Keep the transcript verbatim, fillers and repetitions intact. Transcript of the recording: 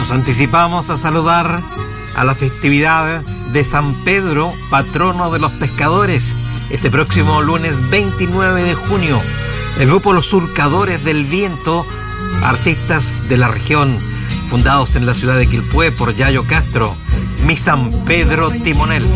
Nos anticipamos a saludar a la festividad de San Pedro, patrono de los pescadores, este próximo lunes veintinueve de junio. El grupo Los Surcadores del Viento, artistas de la región, fundados en la ciudad de Quilpué por Yayo Castro, Mi San Pedro Timonel.